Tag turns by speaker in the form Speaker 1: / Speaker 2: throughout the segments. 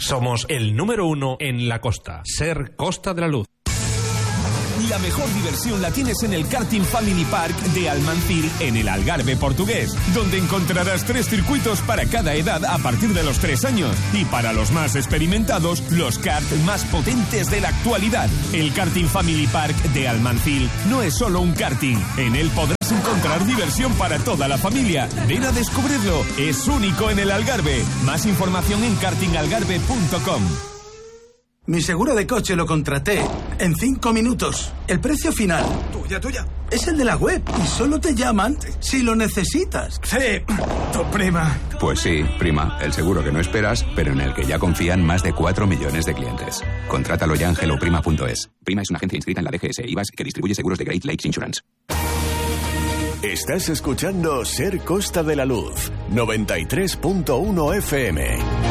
Speaker 1: Somos el número 1 en la costa. Ser Costa de la Luz.
Speaker 2: La mejor diversión la tienes en el Karting Family Park de Almancil, en el Algarve portugués, donde encontrarás 3 circuitos para cada edad a partir de los 3 años. Y para los más experimentados, los karts más potentes de la actualidad. El Karting Family Park de Almancil no es solo un karting. En él podrás encontrar diversión para toda la familia. Ven a descubrirlo. Es único en el Algarve. Más información en kartingalgarve.com.
Speaker 3: Mi seguro de coche lo contraté en 5 minutos. El precio final.
Speaker 4: Tuya.
Speaker 3: Es el de la web y solo te llaman si lo necesitas.
Speaker 4: Sí, tu prima.
Speaker 5: Pues sí, prima. El seguro que no esperas, pero en el que ya confían más de 4 millones de clientes. Contrátalo ya en helloprima.es. Prima es una agencia inscrita en la DGS IVAS que distribuye seguros de Great Lakes Insurance.
Speaker 6: Estás escuchando Ser Costa de la Luz, 93.1 FM.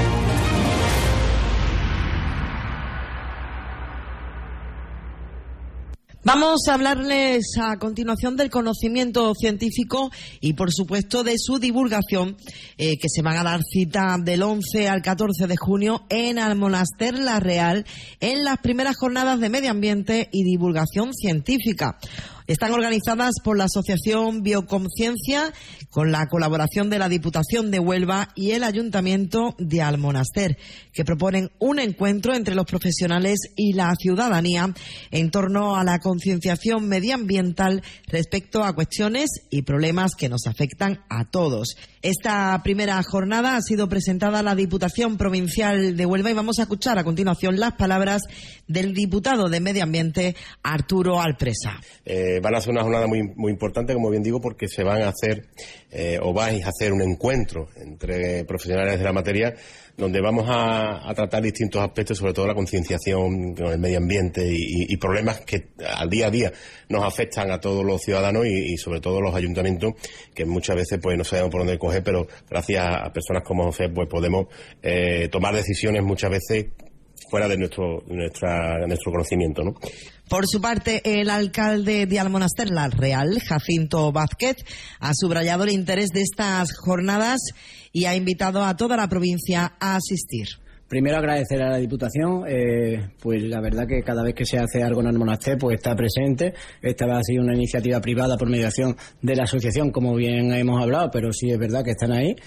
Speaker 7: Vamos a hablarles a continuación del conocimiento científico y, por supuesto, de su divulgación, que se van a dar cita del 11 al 14 de junio en Almonaster La Real, en las primeras jornadas de medio ambiente y divulgación científica. Están organizadas por la Asociación Bioconciencia, con la colaboración de la Diputación de Huelva y el Ayuntamiento de Almonaster, que proponen un encuentro entre los profesionales y la ciudadanía en torno a la concienciación medioambiental respecto a cuestiones y problemas que nos afectan a todos. Esta primera jornada ha sido presentada a la Diputación Provincial de Huelva y vamos a escuchar a continuación las palabras del diputado de Medio Ambiente, Arturo Alpresa.
Speaker 8: Van a ser una jornada muy importante, como bien digo, porque se van a hacer o vais a hacer un encuentro entre profesionales de la materia donde vamos a tratar distintos aspectos, sobre todo la concienciación con el medio ambiente y problemas que al día a día nos afectan a todos los ciudadanos y sobre todo los ayuntamientos, que muchas veces pues no sabemos por dónde coger, pero gracias a personas como José pues podemos tomar decisiones muchas veces fuera de nuestro conocimiento, ¿no?
Speaker 7: Por su parte, el alcalde de Almonaster La Real, Jacinto Vázquez, ha subrayado el interés de estas jornadas y ha invitado a toda la provincia a asistir.
Speaker 9: Primero agradecer a la Diputación, pues la verdad que cada vez que se hace algo en Almonaster pues está presente. Esta vez ha sido una iniciativa privada por mediación de la asociación, como bien hemos hablado, pero sí es verdad que están ahí.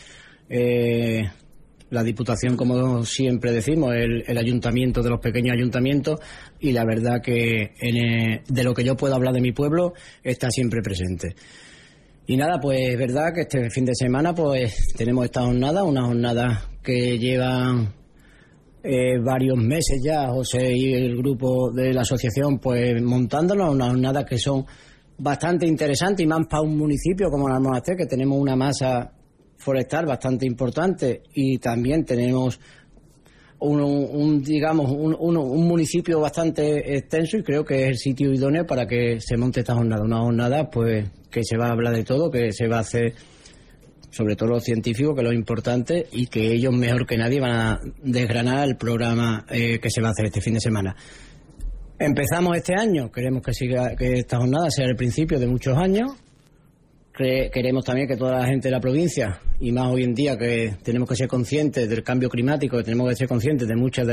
Speaker 9: La Diputación, como siempre decimos, el ayuntamiento de los pequeños ayuntamientos, y la verdad que de lo que yo puedo hablar de mi pueblo está siempre presente. Y nada, pues es verdad que este fin de semana pues tenemos esta jornada, una jornada que llevan varios meses ya José y el grupo de la asociación pues montándonos, unas jornadas que son bastante interesantes y más para un municipio como Almonaster, que tenemos una masa forestal bastante importante y también tenemos un municipio bastante extenso, y creo que es el sitio idóneo para que se monte esta jornada, una jornada pues que se va a hablar de todo, que se va a hacer sobre todo los científicos, que es lo importante, y que ellos mejor que nadie van a desgranar el programa que se va a hacer este fin de semana. Empezamos este año, queremos que esta jornada sea el principio de muchos años. Queremos también que toda la gente de la provincia, y más hoy en día que tenemos que ser conscientes del cambio climático, que tenemos que ser conscientes de muchas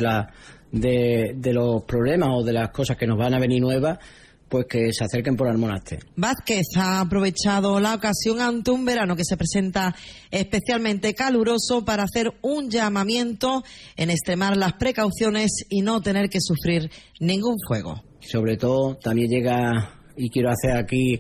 Speaker 9: de los problemas o de las cosas que nos van a venir nuevas, pues que se acerquen por Almonaster.
Speaker 7: Vázquez ha aprovechado la ocasión ante un verano que se presenta especialmente caluroso para hacer un llamamiento en extremar las precauciones y no tener que sufrir ningún fuego.
Speaker 9: Sobre todo también llega, y quiero hacer aquí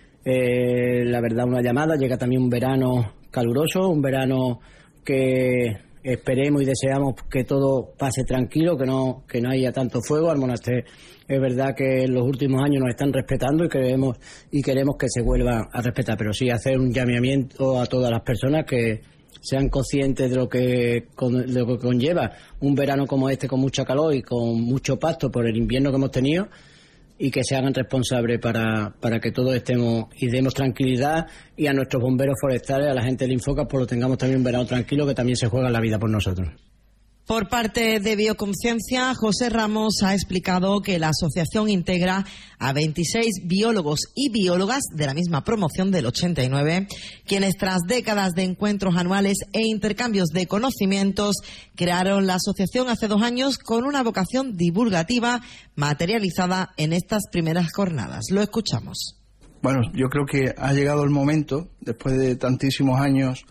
Speaker 9: la verdad una llamada, llega también un verano caluroso, un verano que esperemos y deseamos que todo pase tranquilo, que no haya tanto fuego. Almonaster es verdad que en los últimos años nos están respetando y queremos que se vuelva a respetar, pero sí hacer un llamamiento a todas las personas que sean conscientes de lo que conlleva un verano como este, con mucha calor y con mucho pasto por el invierno que hemos tenido, y que se hagan responsables para que todos estemos y demos tranquilidad, y a nuestros bomberos forestales, a la gente del Infoca, pues lo tengamos también un verano tranquilo, que también se juega la vida por nosotros.
Speaker 7: Por parte de Bioconciencia, José Ramos ha explicado que la asociación integra a 26 biólogos y biólogas de la misma promoción del 89, quienes tras décadas de encuentros anuales e intercambios de conocimientos crearon la asociación hace 2 años con una vocación divulgativa materializada en estas primeras jornadas. Lo escuchamos.
Speaker 10: Bueno, yo creo que ha llegado el momento, después de tantísimos años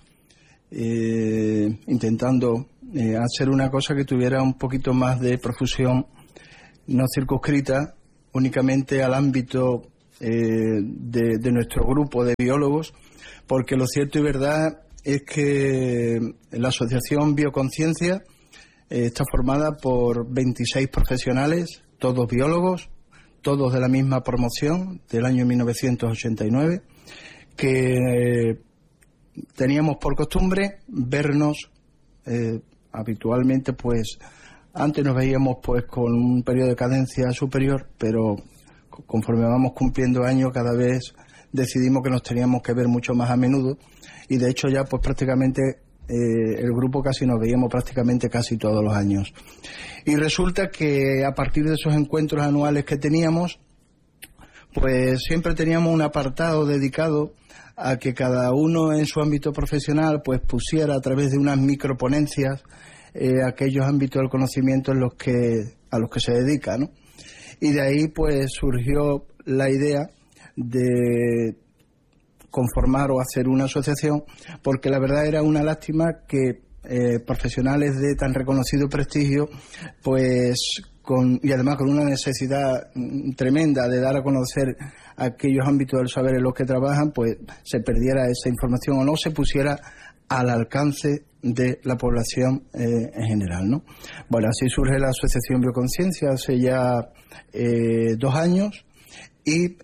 Speaker 10: intentando hacer una cosa que tuviera un poquito más de profusión, no circunscrita únicamente al ámbito de nuestro grupo de biólogos, porque lo cierto y verdad es que la asociación Bioconciencia está formada por 26 profesionales, todos biólogos, todos de la misma promoción del año 1989, que teníamos por costumbre vernos habitualmente, pues antes nos veíamos pues con un periodo de cadencia superior, pero conforme vamos cumpliendo años cada vez decidimos que nos teníamos que ver mucho más a menudo, y de hecho ya pues prácticamente el grupo casi nos veíamos prácticamente casi todos los años. Y resulta que a partir de esos encuentros anuales que teníamos, pues siempre teníamos un apartado dedicado a que cada uno en su ámbito profesional pues pusiera a través de unas microponencias aquellos ámbitos del conocimiento a los que se dedica, ¿no? Y de ahí pues surgió la idea de conformar o hacer una asociación, porque la verdad era una lástima que profesionales de tan reconocido prestigio, pues y además con una necesidad tremenda de dar a conocer aquellos ámbitos del saber en los que trabajan, pues se perdiera esa información o no se pusiera al alcance de la población en general, ¿no? Bueno, así surge la Asociación Bioconciencia hace ya 2 años, y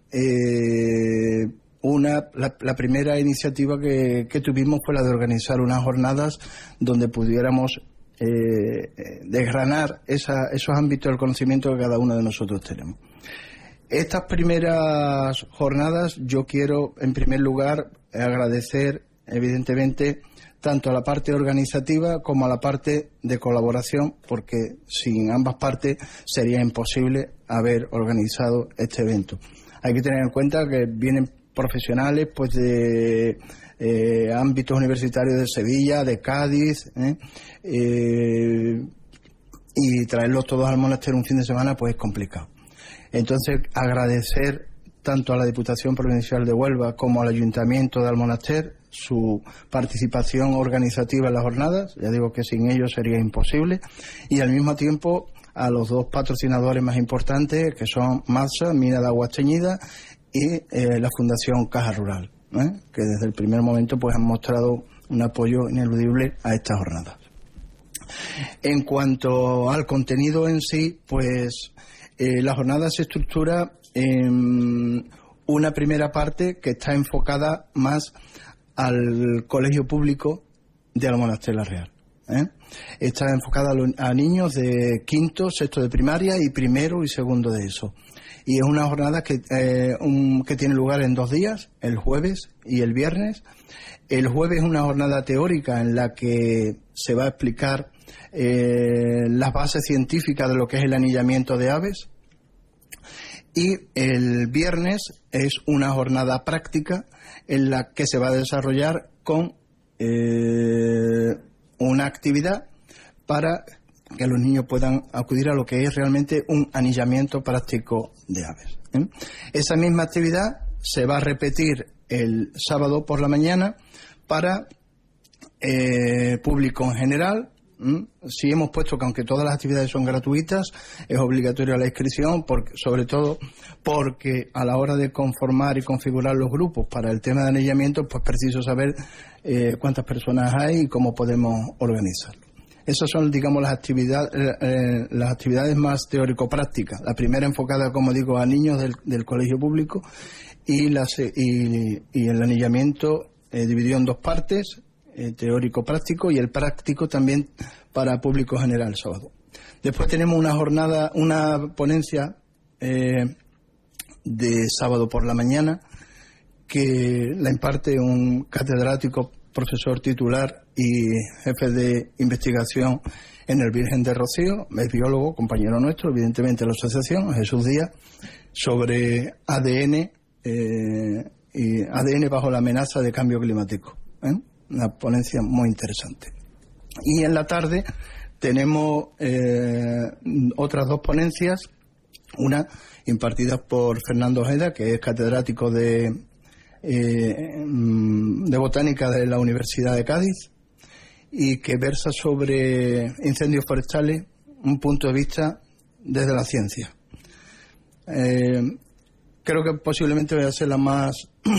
Speaker 10: la primera iniciativa que tuvimos fue la de organizar unas jornadas donde pudiéramos desgranar esos ámbitos del conocimiento que cada uno de nosotros tenemos. Estas primeras jornadas yo quiero, en primer lugar, agradecer, evidentemente, tanto a la parte organizativa como a la parte de colaboración, porque sin ambas partes sería imposible haber organizado este evento. Hay que tener en cuenta que vienen profesionales pues de ámbitos universitarios de Sevilla, de Cádiz, y traerlos todos al monasterio un fin de semana pues es complicado. Entonces, agradecer tanto a la Diputación Provincial de Huelva como al Ayuntamiento de Almonaster su participación organizativa en las jornadas. Ya digo que sin ellos sería imposible. Y al mismo tiempo a los 2 patrocinadores más importantes, que son MASA, Mina de Agua Teñida, y la Fundación Caja Rural, que desde el primer momento pues han mostrado un apoyo ineludible a estas jornadas. En cuanto al contenido en sí, pues la jornada se estructura en una primera parte que está enfocada más al colegio público de Almonaster la Real. Está enfocada a niños de 5º, 6º de primaria y 1º y 2º de ESO. Y es una jornada que tiene lugar en 2 días, el jueves y el viernes. El jueves es una jornada teórica en la que se va a explicar las bases científicas de lo que es el anillamiento de aves. Y el viernes es una jornada práctica en la que se va a desarrollar con una actividad para que los niños puedan acudir a lo que es realmente un anillamiento práctico de aves. Esa misma actividad se va a repetir el sábado por la mañana para público en general. Sí hemos puesto que aunque todas las actividades son gratuitas, es obligatoria la inscripción, sobre todo porque a la hora de conformar y configurar los grupos para el tema de anillamiento, pues preciso saber cuántas personas hay y cómo podemos organizarlo. Esas son, digamos, las actividades más teórico-prácticas. La primera enfocada, como digo, a niños del colegio público, y el anillamiento dividido en 2 partes, teórico-práctico, y el práctico también para público general el sábado. Después tenemos una ponencia de sábado por la mañana que la imparte un catedrático, profesor titular y jefe de investigación en el Virgen de Rocío, es biólogo, compañero nuestro, evidentemente de la asociación, Jesús Díaz, sobre ADN y ADN bajo la amenaza de cambio climático. Una ponencia muy interesante. Y en la tarde tenemos otras dos ponencias, una impartida por Fernando Ojeda, que es catedrático de botánica de la Universidad de Cádiz, y que versa sobre incendios forestales, un punto de vista desde la ciencia. Creo que posiblemente vaya a ser la más,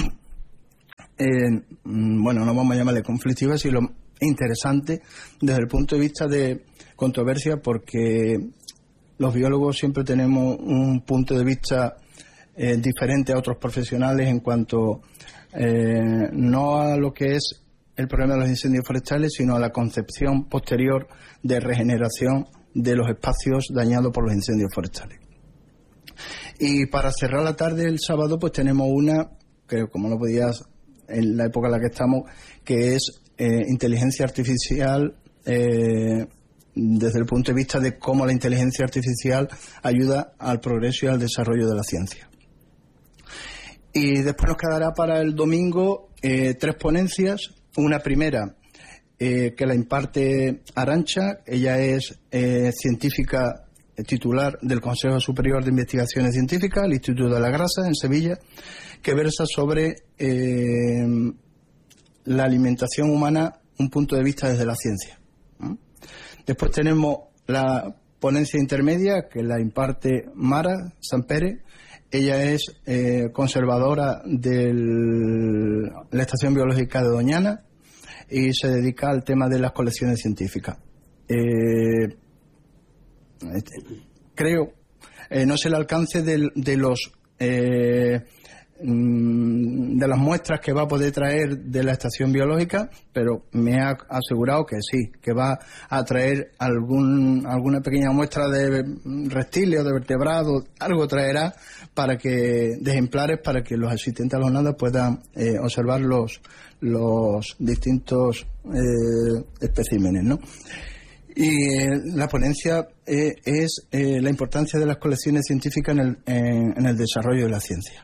Speaker 10: no vamos a llamarle conflictiva, sino interesante desde el punto de vista de controversia, porque los biólogos siempre tenemos un punto de vista diferente a otros profesionales en cuanto no a lo que es el problema de los incendios forestales, sino a la concepción posterior de regeneración de los espacios dañados por los incendios forestales. Y para cerrar la tarde el sábado, pues tenemos una, que como no podías en la época en la que estamos, que es inteligencia artificial desde el punto de vista de cómo la inteligencia artificial ayuda al progreso y al desarrollo de la ciencia. Y después nos quedará para el domingo 3 ponencias. Una primera que la imparte Arantxa, ella es científica titular del Consejo Superior de Investigaciones Científicas, el Instituto de la Grasa, en Sevilla, que versa sobre la alimentación humana, un punto de vista desde la ciencia. Después tenemos la ponencia intermedia, que la imparte Mara Sampere. Ella es conservadora de la Estación Biológica de Doñana y se dedica al tema de las colecciones científicas. Creo, no sé el alcance de las muestras que va a poder traer de la estación biológica, pero me ha asegurado que sí, que va a traer alguna pequeña muestra de reptiles o de vertebrados, algo traerá de ejemplares para que los asistentes a la jornada puedan observar los distintos especímenes, ¿no? Y la ponencia es la importancia de las colecciones científicas en el desarrollo de la ciencia.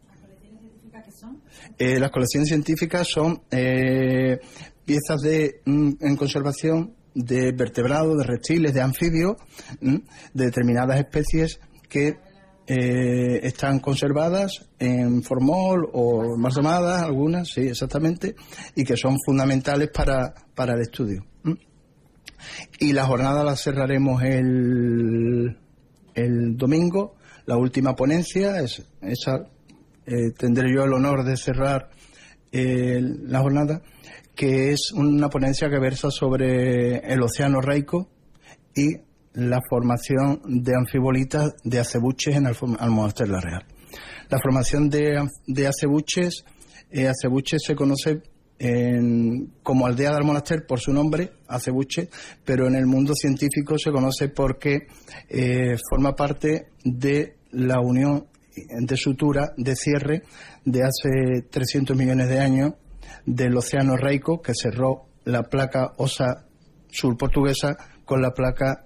Speaker 10: Las colecciones científicas son piezas en conservación de vertebrados, de reptiles, de anfibios, de determinadas especies que están conservadas en formol o embalsamadas, algunas, sí, exactamente, y que son fundamentales para el estudio. Y la jornada la cerraremos el domingo. La última ponencia es esa. Tendré yo el honor de cerrar la jornada, que es una ponencia que versa sobre el océano Raico y la formación de anfibolitas de acebuches en Almonaster La Real. La formación de acebuches se conoce como aldea de Almonaster por su nombre, acebuche, pero en el mundo científico se conoce porque forma parte de la unión de sutura, de cierre, de hace 300 millones de años del océano Raico, que cerró la placa Osa Sur portuguesa con la placa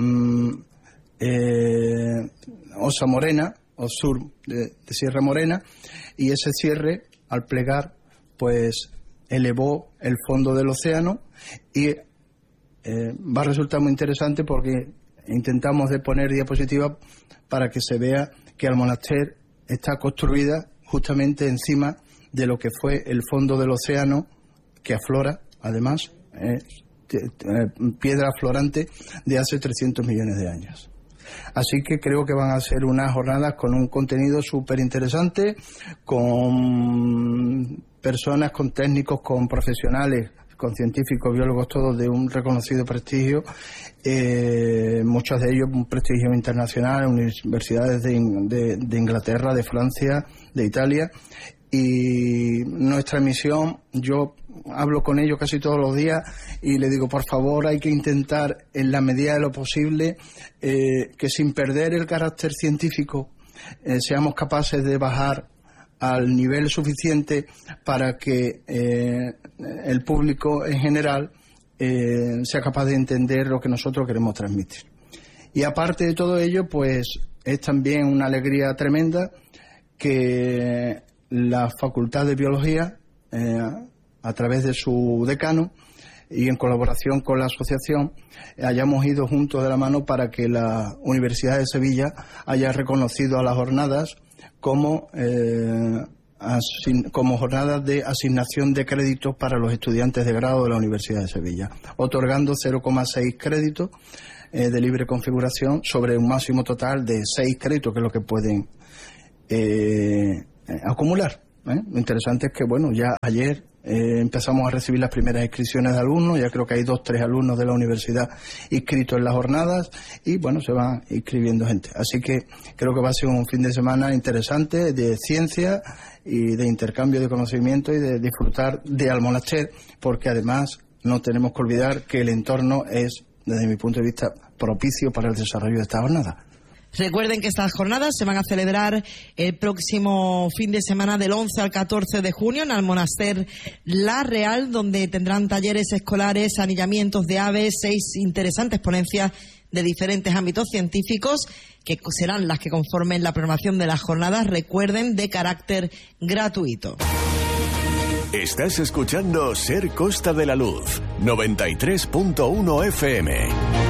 Speaker 10: Osa Morena, o Sur de Sierra Morena, y ese cierre, al plegar, pues elevó el fondo del océano y va a resultar muy interesante porque intentamos de poner diapositivas para que se vea que Almonaster está construida justamente encima de lo que fue el fondo del océano, que aflora, además, piedra aflorante de hace 300 millones de años. Así que creo que van a ser unas jornadas con un contenido súper interesante, con personas, con técnicos, con profesionales, con científicos, biólogos, todos de un reconocido prestigio, muchos de ellos un prestigio internacional, universidades de Inglaterra, de Francia, de Italia. Y nuestra misión, yo hablo con ellos casi todos los días y les digo, por favor, hay que intentar en la medida de lo posible que sin perder el carácter científico seamos capaces de bajar al nivel suficiente para que el público en general sea capaz de entender lo que nosotros queremos transmitir. Y aparte de todo ello, pues es también una alegría tremenda que la Facultad de Biología, a través de su decano y en colaboración con la asociación, hayamos ido juntos de la mano para que la Universidad de Sevilla haya reconocido a las jornadas como jornadas de asignación de créditos para los estudiantes de grado de la Universidad de Sevilla, otorgando 0,6 créditos de libre configuración sobre un máximo total de 6 créditos, que es lo que pueden acumular. Lo interesante es que, bueno, ya ayer empezamos a recibir las primeras inscripciones de alumnos. Ya creo que hay 2-3 alumnos de la universidad inscritos en las jornadas y, bueno, se van inscribiendo gente. Así que creo que va a ser un fin de semana interesante de ciencia y de intercambio de conocimiento y de disfrutar de Almonaster, porque además no tenemos que olvidar que el entorno es, desde mi punto de vista, propicio para el desarrollo de esta jornada.
Speaker 7: Recuerden que estas jornadas se van a celebrar el próximo fin de semana del 11 al 14 de junio en Almonaster La Real, donde tendrán talleres escolares, anillamientos de aves, 6 interesantes ponencias de diferentes ámbitos científicos que serán las que conformen la programación de las jornadas, recuerden, de carácter gratuito.
Speaker 6: Estás escuchando Ser Costa de la Luz, 93.1 FM.